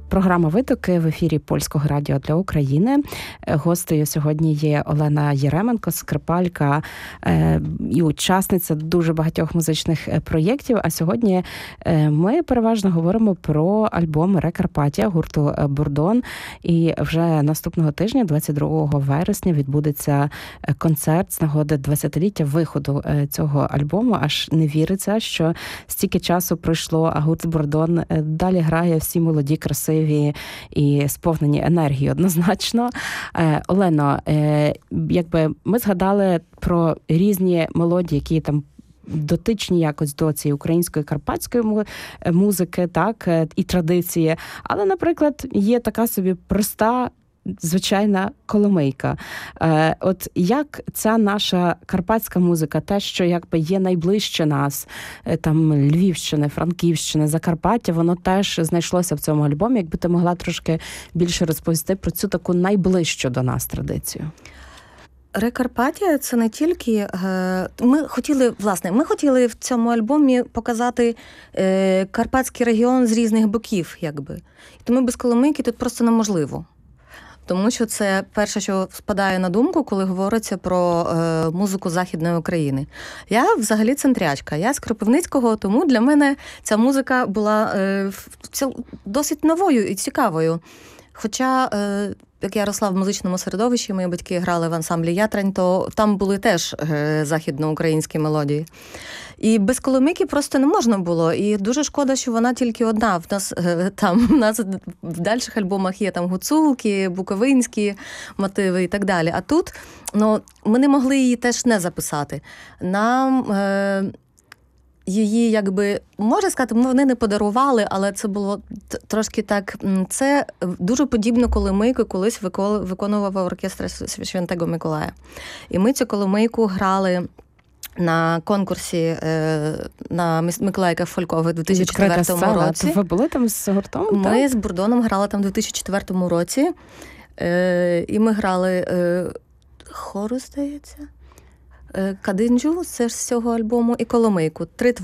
Програма «Витоки» в ефірі Польського радіо для України. Гостею сьогодні є Олена Єременко, скрипалька і учасниця дуже багатьох музичних проєктів. А сьогодні ми переважно говоримо про альбом «Рекарпатія» гурту «Бурдон». І вже наступного тижня, 22 вересня, відбудеться концерт з нагоди 20-ліття виходу цього альбому. Аж не віриться, що стільки часу пройшло, а гурт «Бурдон» далі грає всі молоді, красиві і сповнені енергії однозначно. Олено, якби ми згадали про різні мелодії, які там дотичні якось до цієї української карпатської музики, так, і традиції. Але, наприклад, є така собі проста, звичайна коломийка. От як ця наша карпатська музика, те, що якби є найближче нас, там Львівщини, Франківщини, Закарпаття, воно теж знайшлося в цьому альбомі. Якби ти могла трошки більше розповісти про цю таку найближчу до нас традицію. Рекарпатія – це не тільки... Ми хотіли в цьому альбомі показати карпатський регіон з різних боків, якби. Тому без коломийки тут просто неможливо. Тому що це перше, що спадає на думку, коли говориться про музику Західної України. Я взагалі центрячка, я з Кропивницького, тому для мене ця музика була досить новою і цікавою. Хоча, як я росла в музичному середовищі, мої батьки грали в ансамблі «Ятрань», то там були теж західноукраїнські мелодії. І без коломийки просто не можна було. І дуже шкода, що вона тільки одна. В нас в дальших альбомах є там гуцулки, буковинські мотиви і так далі. А тут ми не могли її теж не записати. Нам... Її, якби, можна сказати, вони не подарували, але це було трошки так... Це дуже подібно коломийку колись виконував оркестр Святого Миколая. І ми цю коломийку грали на конкурсі на Миколайка фолькових у 2004 році. Ви були там з гуртом? Ми з Бурдоном грали там у 2004 році. І ми грали хору, здається, Кадинджу, це ж з цього альбому, і коломийку. 3